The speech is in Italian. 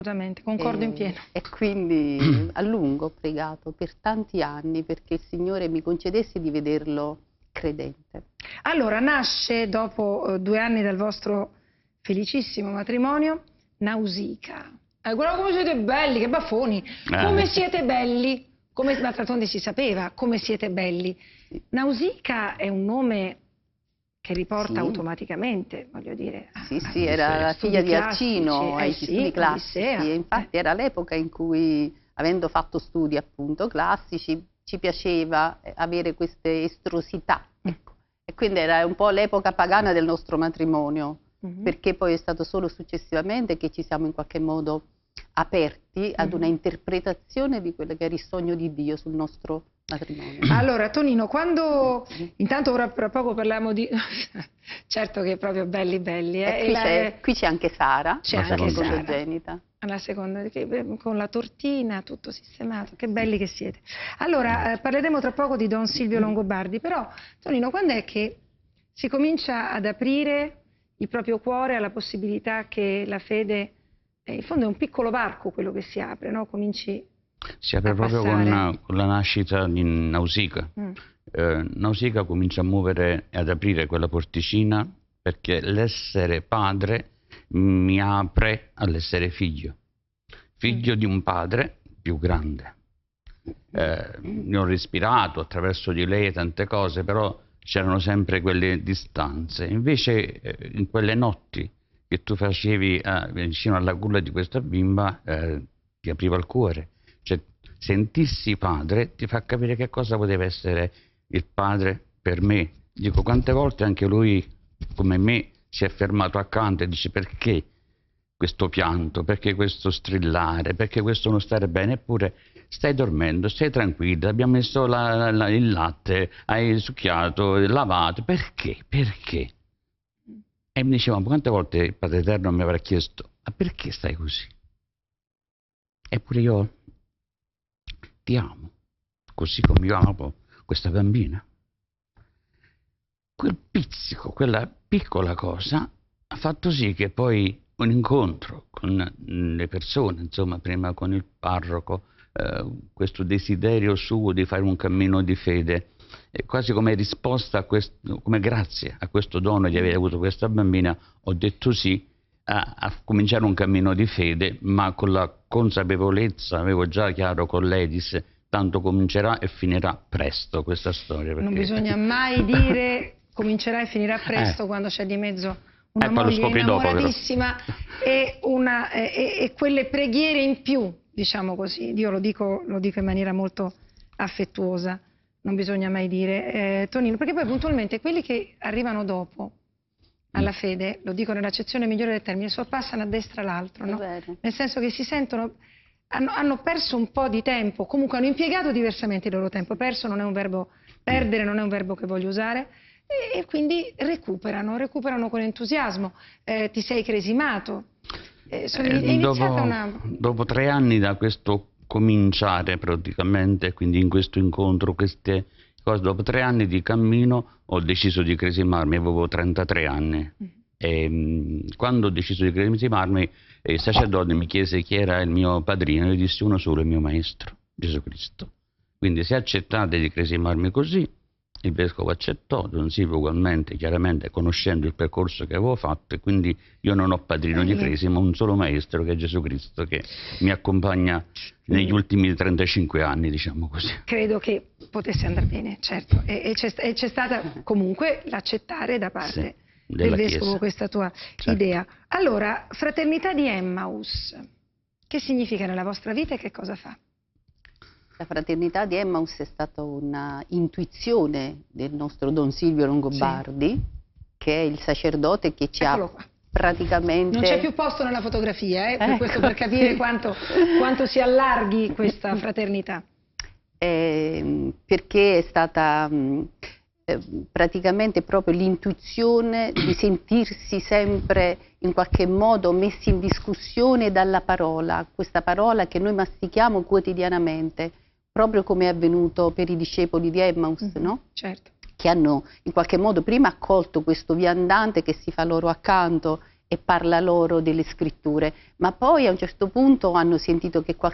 Assolutamente, concordo in pieno. E quindi a lungo ho pregato per tanti anni perché il Signore mi concedesse di vederlo credente. Allora, nasce dopo 2 anni dal vostro felicissimo matrimonio, Nausicaa. Guarda come siete belli, che baffoni! Come siete belli! Come, ma d'altronde si sapeva come siete belli. Nausicaa è un nome che riporta automaticamente, voglio dire. Sì, era la figlia di Arcino ai studi classici. E infatti era l'epoca in cui, avendo fatto studi appunto classici, ci piaceva avere queste estrosità. Ecco. E quindi era un po' l'epoca pagana del nostro matrimonio, perché poi è stato solo successivamente che ci siamo in qualche modo aperti ad una interpretazione di quello che era il sogno di Dio sul nostro matrimonio. Allora, Tonino, quando intanto ora tra poco parliamo di certo che è proprio belli belli, qui c'è anche Sara, c'è la anche secondogenita. La seconda, con la tortina, tutto sistemato, che belli che siete. Allora, parleremo tra poco di Don Silvio Longobardi, però Tonino, quando è che si comincia ad aprire il proprio cuore alla possibilità che la fede, in fondo è un piccolo varco quello che si apre, no? Si apre proprio con la nascita di Nausicaa. Nausicaa comincia a muovere e ad aprire quella porticina perché l'essere padre mi apre all'essere figlio. Figlio di un padre più grande. Ne ho respirato attraverso di lei tante cose, però c'erano sempre quelle distanze. Invece in quelle notti che tu facevi vicino alla culla di questa bimba ti apriva il cuore. Cioè, sentirsi padre ti fa capire che cosa poteva essere il padre per me. Dico, quante volte anche lui, come me, si è fermato accanto e dice: perché questo pianto, perché questo strillare, perché questo non stare bene? Eppure stai dormendo, stai tranquilla, abbiamo messo il latte, hai succhiato, lavato, perché? Perché? E mi diceva, quante volte il Padre Eterno mi avrà chiesto: ma perché stai così? Eppure io ti amo, così come io amo questa bambina. Quel pizzico, quella piccola cosa ha fatto sì che poi un incontro con le persone, insomma, prima con il parroco, questo desiderio suo di fare un cammino di fede, quasi come risposta a questo, come grazie a questo dono di aver avuto questa bambina, ho detto sì a cominciare un cammino di fede, ma con la consapevolezza, avevo già chiaro con l'Edis, tanto comincerà e finirà presto questa storia. Perché... Non bisogna mai dire comincerà e finirà presto quando c'è di mezzo una moglie innamoratissima e quelle preghiere in più, diciamo così. Io lo dico in maniera molto affettuosa, non bisogna mai dire. Tonino, perché poi puntualmente quelli che arrivano dopo alla fede, lo dico nell'accezione migliore del termine, sorpassano a destra l'altro, no? Nel senso che si sentono, hanno perso un po' di tempo, comunque hanno impiegato diversamente il loro tempo. Perso non è un verbo, perdere non è un verbo che voglio usare, e quindi recuperano con entusiasmo. Ti sei cresimato. Dopo 3 anni da questo cominciare praticamente, quindi in questo incontro, queste cose, dopo 3 anni di cammino ho deciso di cresimarmi, avevo 33 anni. E quando ho deciso di cresimarmi, il sacerdote mi chiese chi era il mio padrino, io dissi uno solo, il mio maestro, Gesù Cristo. Quindi se accettate di cresimarmi così, il vescovo accettò, Don Silvio ugualmente, chiaramente conoscendo il percorso che avevo fatto, e quindi io non ho padrino di cresima, un solo maestro che è Gesù Cristo, che mi accompagna negli ultimi 35 anni, diciamo così. Credo che potesse andare bene, certo, e c'è stata comunque l'accettare da parte del vescovo questa tua idea. Allora, Fraternità di Emmaus, che significa nella vostra vita e che cosa fa? La Fraternità di Emmaus è stata una intuizione del nostro Don Silvio Longobardi, che è il sacerdote che ci ha praticamente... Non c'è più posto nella fotografia, per questo, per capire quanto si allarghi questa fraternità. Perché è stata praticamente proprio l'intuizione di sentirsi sempre in qualche modo messi in discussione dalla parola, questa parola che noi mastichiamo quotidianamente, proprio come è avvenuto per i discepoli di Emmaus, no? Certo. Che hanno in qualche modo prima accolto questo viandante che si fa loro accanto e parla loro delle scritture, ma poi a un certo punto hanno sentito che